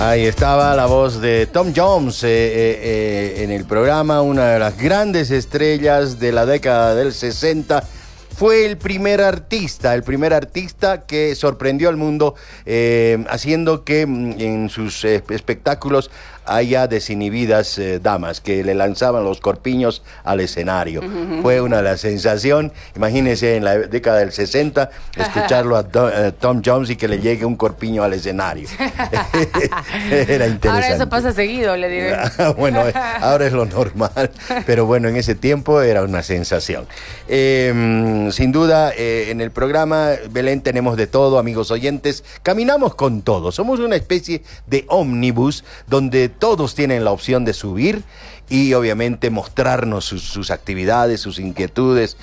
Ahí estaba la voz de Tom Jones en el programa, una de las grandes estrellas de la década del 60. Fue el primer artista que sorprendió al mundo haciendo que en sus espectáculos haya desinhibidas damas que le lanzaban los corpiños al escenario. Fue una sensación. Imagínense en la década del 60 escucharlo a Tom Jones y que le llegue un corpiño al escenario. Era interesante. Ahora eso pasa seguido, le diré. Bueno, ahora es lo normal, pero bueno, en ese tiempo era una sensación. Sin duda, en el programa, Belén, tenemos de todo, amigos oyentes. Caminamos con todo. Somos una especie de ómnibus donde todos tienen la opción de subir y obviamente mostrarnos sus actividades, sus inquietudes,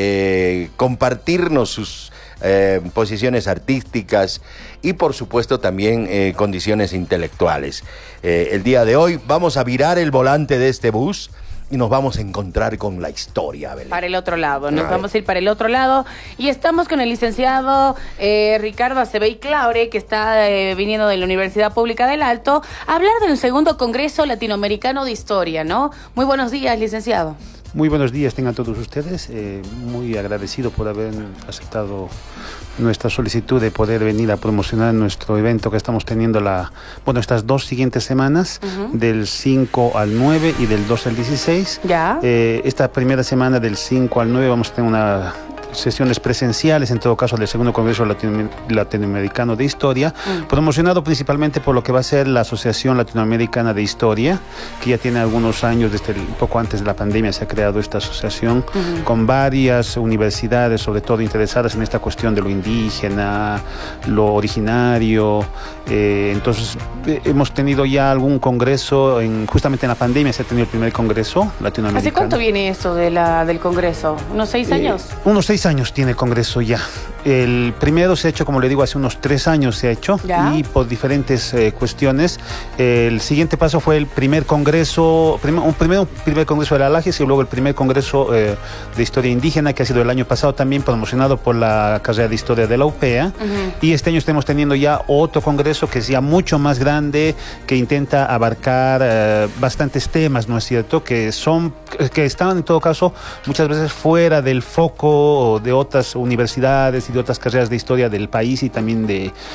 compartirnos sus posiciones artísticas y por supuesto también condiciones intelectuales. El día de hoy vamos a virar el volante de este bus y nos vamos a encontrar con la historia, Belén. Para el otro lado, nos vamos a ir para el otro lado. Y estamos con el licenciado Ricardo Acebey Claure, que está viniendo de la Universidad Pública del Alto, a hablar del segundo Congreso Latinoamericano de Historia, ¿no? Muy buenos días, licenciado. Muy buenos días tengan todos ustedes. Muy agradecido por haber aceptado nuestra solicitud de poder venir a promocionar nuestro evento que estamos teniendo estas 2 siguientes semanas, del 5 al 9 y del 2 al 16. Ya. Esta primera semana del 5 al 9 vamos a tener una sesiones presenciales, en todo caso, del segundo Congreso Latinoamericano de Historia, promocionado principalmente por lo que va a ser la Asociación Latinoamericana de Historia, que ya tiene algunos años, desde poco antes de la pandemia se ha creado esta asociación, con varias universidades, sobre todo interesadas en esta cuestión de lo indígena, lo originario. Entonces, hemos tenido ya algún congreso, justamente en la pandemia se ha tenido el primer Congreso Latinoamericano. ¿Hace cuánto viene eso del Congreso? ¿Unos 6 años? Unos 6 años tiene el Congreso ya. El primero se ha hecho, como le digo, hace unos 3 años se ha hecho, y por diferentes cuestiones. El siguiente paso fue el primer Congreso, un primer Congreso de la ALAGES y luego el primer Congreso de Historia Indígena, que ha sido el año pasado también promocionado por la carrera de Historia de la UPEA. Y este año estamos teniendo ya otro Congreso que es ya mucho más grande, que intenta abarcar bastantes temas, ¿no es cierto?, que estaban en todo caso muchas veces fuera del foco de otras universidades y de otras carreras de historia del país y también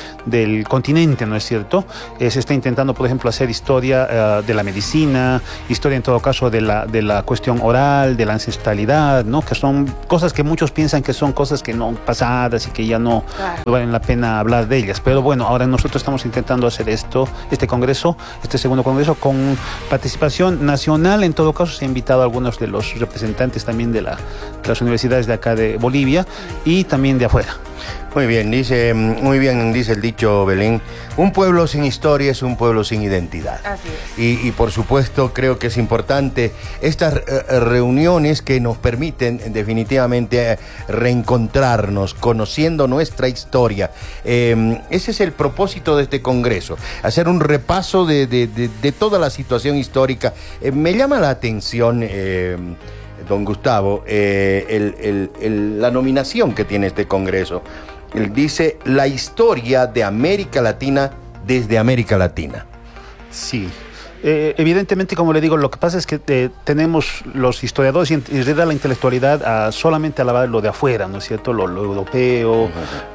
del continente, ¿no es cierto? Se está intentando, por ejemplo, hacer historia de la medicina, historia en todo caso de la cuestión oral, de la ancestralidad, ¿no? Que son cosas que muchos piensan que son cosas que no pasadas y que ya no valen la pena hablar de ellas. Pero bueno, ahora nosotros estamos intentando hacer este congreso, este segundo congreso, con participación nacional. En todo caso, se ha invitado a algunos de los representantes también de las universidades de acá de Bolivia y también de afuera. Muy bien, dice el dicho, Belén, un pueblo sin historia es un pueblo sin identidad. Así es. Y por supuesto creo que es importante estas reuniones que nos permiten definitivamente reencontrarnos, conociendo nuestra historia. Ese es el propósito de este congreso, hacer un repaso de toda la situación histórica. Me llama la atención, don Gustavo, la nominación que tiene este congreso. Él dice la historia de América Latina desde América Latina. Sí. Evidentemente, como le digo, lo que pasa es que tenemos los historiadores y en realidad la intelectualidad solamente alabar lo de afuera, ¿no es cierto? Lo europeo,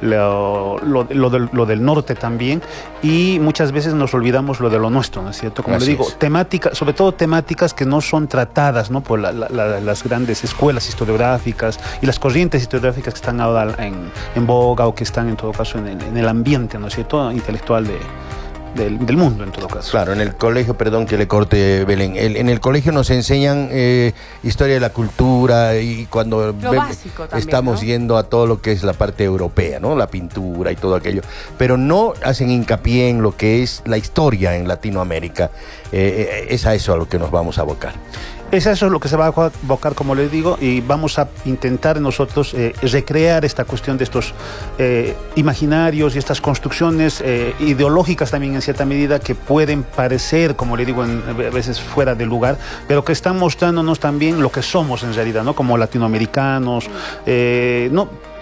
lo del norte también, y muchas veces nos olvidamos lo de lo nuestro, ¿no es cierto? Como le digo, sobre todo temáticas que no son tratadas, ¿no?, por las grandes escuelas historiográficas y las corrientes historiográficas que están ahora en boga o que están en todo caso en el ambiente, ¿no es cierto?, intelectual del mundo, en todo caso. Claro, en el colegio, perdón que le corte, Belén, en el colegio nos enseñan historia de la cultura y cuando básico también, estamos yendo a todo lo que es la parte europea, ¿no?, la pintura y todo aquello, pero no hacen hincapié en lo que es la historia en Latinoamérica. Es a eso a lo que nos vamos a abocar. Eso es lo que se va a abocar, como les digo, y vamos a intentar nosotros recrear esta cuestión de estos imaginarios y estas construcciones ideológicas también en cierta medida que pueden parecer, como le digo, a veces fuera de lugar, pero que están mostrándonos también lo que somos en realidad, ¿no?, como latinoamericanos,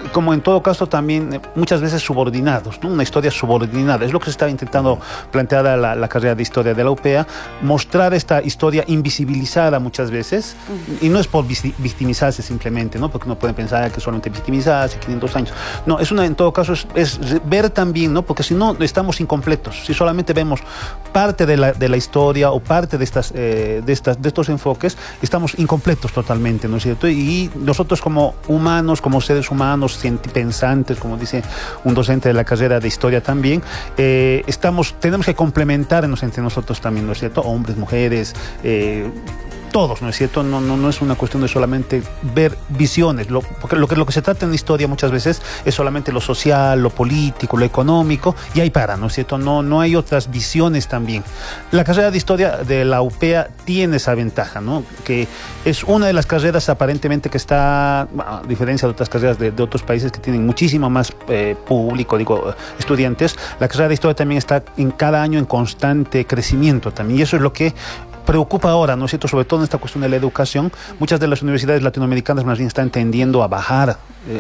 como en todo caso también muchas veces subordinados, ¿no? Una historia subordinada. Es lo que se está intentando plantear a la carrera de historia de la UPEA, mostrar esta historia invisibilizada muchas veces, y no es por victimizarse simplemente, ¿no? Porque no pueden pensar que solamente victimizarse 500 años. No, en todo caso es ver también, ¿no? Porque si no, estamos incompletos. Si solamente vemos parte de la historia o parte de estos enfoques, estamos incompletos totalmente, ¿no es cierto? Y nosotros como humanos, como seres humanos, pensantes, como dice un docente de la carrera de historia también, tenemos que complementarnos entre nosotros también, ¿no es cierto? Hombres, mujeres, todos, ¿no es cierto? No es una cuestión de solamente ver visiones, porque lo que se trata en la historia muchas veces es solamente lo social, lo político, lo económico, y ahí para, ¿no es cierto? No hay otras visiones también. La carrera de historia de la UPEA tiene esa ventaja, ¿no? Que es una de las carreras aparentemente que está, a diferencia de otras carreras de otros países que tienen muchísimo más público, estudiantes, la carrera de historia también está cada año en constante crecimiento también, y eso es lo que preocupa ahora, ¿no es cierto? Sobre todo en esta cuestión de la educación. Muchas de las universidades latinoamericanas más bien están tendiendo a bajar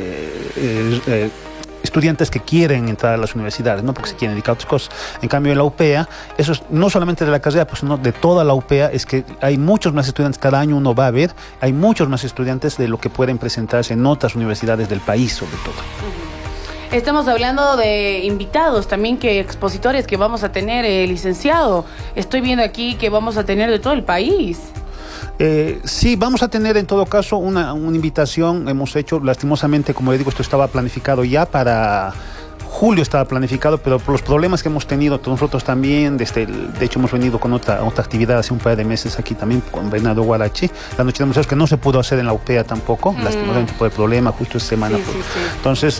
estudiantes que quieren entrar a las universidades, ¿no? Porque se quieren dedicar a otras cosas. En cambio, en la UPEA, eso es no solamente de la carrera, pues, sino de toda la UPEA, es que hay muchos más estudiantes, cada año uno va a ver, hay muchos más estudiantes de lo que pueden presentarse en otras universidades del país, sobre todo. Estamos hablando de invitados también, que expositores que vamos a tener, licenciado. Estoy viendo aquí que vamos a tener de todo el país. Sí, vamos a tener en todo caso una invitación. Hemos hecho, lastimosamente, como le digo, esto estaba planificado ya para julio, estaba planificado, pero por los problemas que hemos tenido nosotros también, de hecho hemos venido con otra actividad hace un par de meses aquí también con Bernardo Guarachi, la noche de museos, que no se pudo hacer en la UPEA tampoco, lastimosamente por el problema justo esta semana. Sí. Entonces,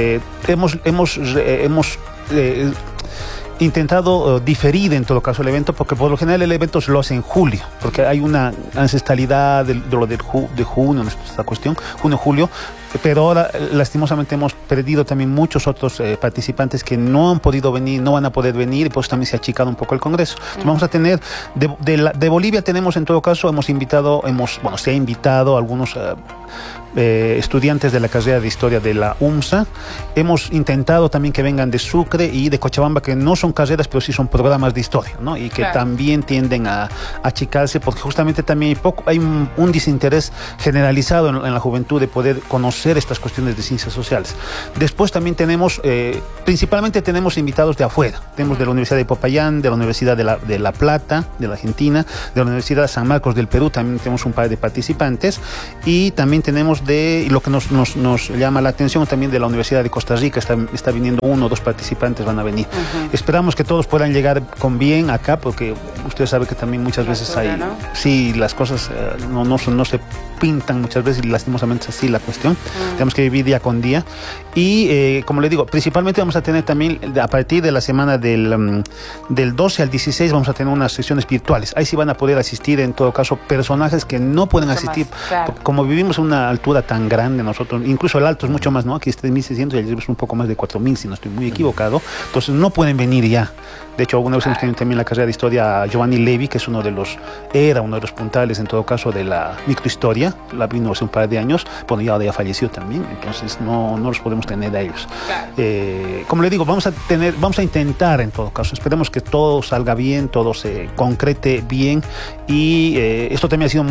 hemos intentado diferir en todo caso el evento, porque por lo general el evento se lo hace en julio, porque hay una ancestralidad de junio, esta cuestión, junio-julio, pero ahora lastimosamente hemos perdido también muchos otros participantes que no han podido venir, no van a poder venir, y pues también se ha achicado un poco el congreso. Entonces vamos a tener, de Bolivia tenemos en todo caso, se ha invitado a algunos estudiantes de la carrera de historia de la UMSA. Hemos intentado también que vengan de Sucre y de Cochabamba, que no son carreras, pero sí son programas de historia, ¿no? Y que también tienden a achicarse, porque justamente también hay un desinterés generalizado en la juventud de poder conocer estas cuestiones de ciencias sociales. Después también tenemos, principalmente tenemos invitados de afuera. Tenemos de la Universidad de Popayán, de la Universidad de La Plata, de la Argentina, de la Universidad de San Marcos del Perú, también tenemos un par de participantes, y también tenemos lo que nos llama la atención también de la Universidad de Costa Rica, está viniendo 1 o 2 participantes, van a venir. Esperamos que todos puedan llegar con bien acá, porque usted sabe que también muchas veces sí, las cosas no se pintan muchas veces, y lastimosamente es así la cuestión. Tenemos que vivir día con día, y como le digo, principalmente vamos a tener también, a partir de la semana del 12 al 16, vamos a tener unas sesiones virtuales. Ahí sí van a poder asistir, en todo caso, personajes que no pueden asistir, como vivimos a una altura tan grande nosotros, incluso el alto es mucho más, ¿no? Aquí es 3.600 y allí es un poco más de 4.000, si no estoy muy equivocado. Entonces no pueden venir ya. De hecho, alguna vez hemos tenido también la carrera de historia a Giovanni Levi, que es era uno de los puntales, en todo caso, de la microhistoria. La vino hace un par de años, bueno, ya falleció también, entonces no los podemos tener a ellos. Como le digo, vamos a intentar, en todo caso, esperemos que todo salga bien, todo se concrete bien, y esto también ha sido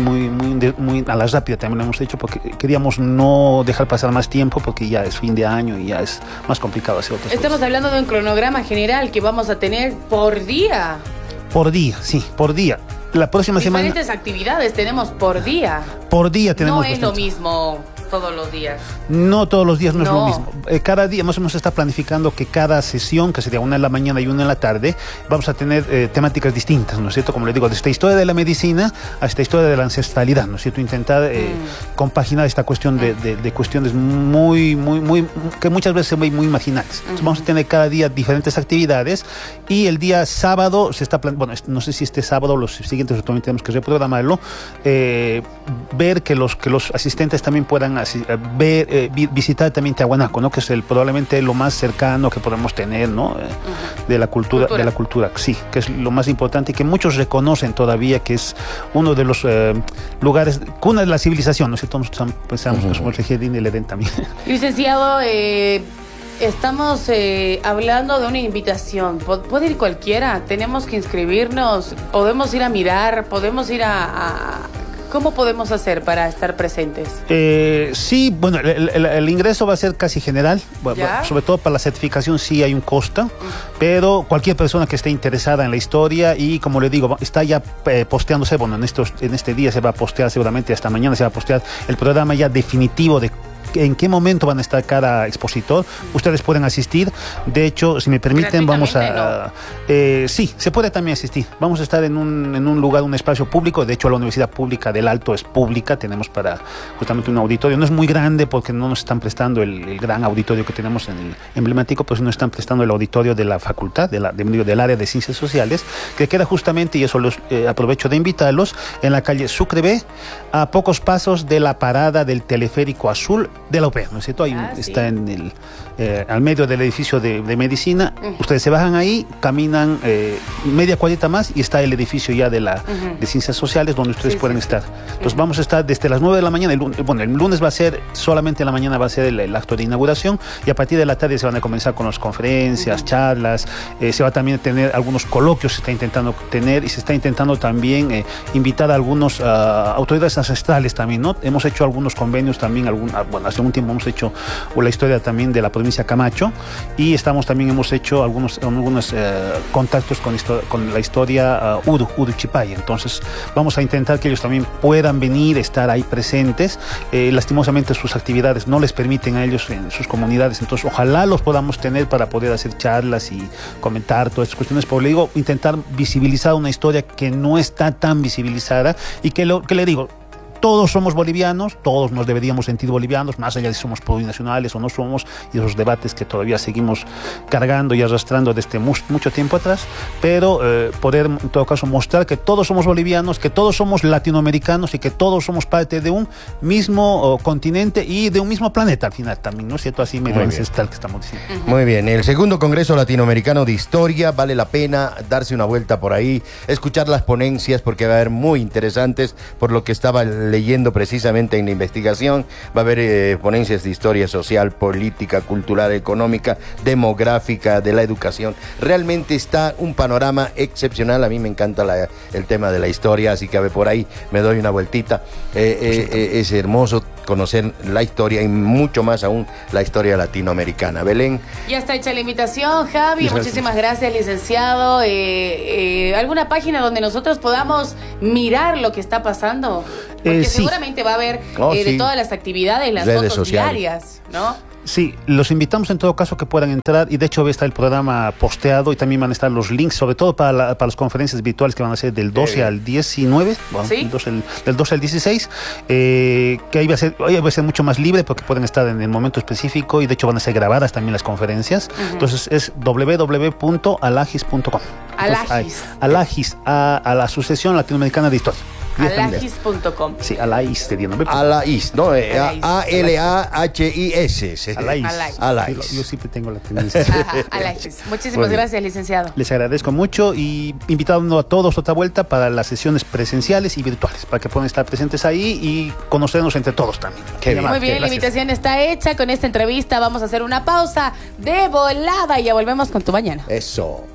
muy a la rápida, también lo hemos hecho, porque queríamos no dejar pasar más tiempo, porque ya es fin de año y ya es más complicado hacer otras cosas. Estamos hablando de un cronograma general que vamos a tener por día. Por día, sí, por día. La próxima semana. Diferentes actividades tenemos por día. Por día tenemos. No es lo mismo todos los días. No todos los días no es lo mismo. Cada día más o menos se está planificando que cada sesión, que sería una en la mañana y una en la tarde, vamos a tener temáticas distintas, ¿no es cierto? Como le digo, desde historia de la medicina hasta historia de la ancestralidad, ¿no es cierto? Intentar compaginar esta cuestión de cuestiones muy, que muchas veces se ven muy marginales. Entonces vamos a tener cada día diferentes actividades, y el día sábado se está no sé si este sábado o los siguientes, también tenemos que reprogramarlo, ver que los asistentes también puedan visitar también Tiahuanaco, ¿no? Que es probablemente lo más cercano que podemos tener, ¿no? De la cultura, sí, que es lo más importante y que muchos reconocen todavía que es uno de los lugares, cuna de la civilización, ¿no es cierto? Pensamos que somos Regedín y el Edén también. Licenciado, estamos hablando de una invitación. ¿Puede ir cualquiera? ¿Tenemos que inscribirnos? ¿Podemos ir a mirar? ¿Podemos ir ¿Cómo podemos hacer para estar presentes? Sí, bueno, el ingreso va a ser casi general, sobre todo para la certificación sí hay un costo, pero cualquier persona que esté interesada en la historia y como le digo, está ya posteándose, bueno, en este día se va a postear seguramente, hasta mañana se va a postear el programa ya definitivo de en qué momento van a estar cada expositor. Ustedes pueden asistir. De hecho, si me permiten, vamos a... sí, se puede también asistir. Vamos a estar en un lugar, un espacio público. De hecho, la Universidad Pública del Alto es pública. Tenemos para justamente un auditorio. No es muy grande porque no nos están prestando el gran auditorio que tenemos en el emblemático, pues nos están prestando el auditorio de la facultad, del área de Ciencias Sociales, que queda justamente, y eso aprovecho de invitarlos, en la calle Sucre B, a pocos pasos de la parada del teleférico azul de la UPR, ¿no es cierto? Está en al medio del edificio de medicina. Ustedes se bajan ahí, caminan media cuadrita más y está el edificio ya de Ciencias Sociales donde ustedes pueden estar. Entonces vamos a estar desde las 9 de la mañana. El lunes va a ser, solamente en la mañana va a ser el acto de inauguración y a partir de la tarde se van a comenzar con las conferencias, charlas, se va a también tener algunos coloquios, se está intentando tener y se está intentando también invitar a algunos autoridades ancestrales también, ¿no? Hemos hecho algunos convenios también, hace un tiempo hemos hecho la historia también de la provincia Camacho y hemos hecho algunos contactos con la historia Uru Chipay. Entonces vamos a intentar que ellos también puedan venir, estar ahí presentes. Lastimosamente sus actividades no les permiten a ellos en sus comunidades, entonces ojalá los podamos tener para poder hacer charlas y comentar todas estas cuestiones, pero le digo, intentar visibilizar una historia que no está tan visibilizada y que le digo, todos somos bolivianos, todos nos deberíamos sentir bolivianos, más allá de si somos plurinacionales o no somos, y esos debates que todavía seguimos cargando y arrastrando desde mucho tiempo atrás, pero poder en todo caso mostrar que todos somos bolivianos, que todos somos latinoamericanos y que todos somos parte de un mismo continente y de un mismo planeta al final también, ¿no es cierto? así medio ancestral que estamos diciendo. Muy bien, el segundo Congreso Latinoamericano de Historia, vale la pena darse una vuelta por ahí, escuchar las ponencias porque va a haber muy interesantes por lo que estaba leyendo precisamente en la investigación. Va a haber ponencias de historia social, política, cultural, económica, demográfica, de la educación. Realmente está un panorama excepcional. A mí me encanta el tema de la historia, así que a ver, por ahí me doy una vueltita. Es hermoso conocer la historia y mucho más aún la historia latinoamericana. Belén. Ya está hecha la invitación, Javi. Muchísimas gracias, licenciado. ¿Alguna página donde nosotros podamos mirar lo que está pasando? Porque seguramente va a haber de todas las actividades, las redes fotos diarias, ¿no? Sí, los invitamos en todo caso que puedan entrar y de hecho está el programa posteado y también van a estar los links, sobre todo para las conferencias virtuales que van a ser del 12 al 19, bueno, ¿sí? del 12 al 16, que ahí va a ser mucho más libre porque pueden estar en el momento específico y de hecho van a ser grabadas también las conferencias. Entonces es www.alagis.com. Alagis, a la Asociación Latinoamericana de Historia. Alahis.com. Sí, Alahis sería nombre. Alahis, ¿no? A-L-A-H-I-S. Alahis. Yo siempre tengo la tendencia. Alahis. Muchísimas gracias, licenciado. Les agradezco mucho y invitando a todos otra vuelta para las sesiones presenciales y virtuales, para que puedan estar presentes ahí y conocernos entre todos también. Muy bien, la invitación está hecha. Con esta entrevista vamos a hacer una pausa de volada y ya volvemos con Tu Mañana. Eso.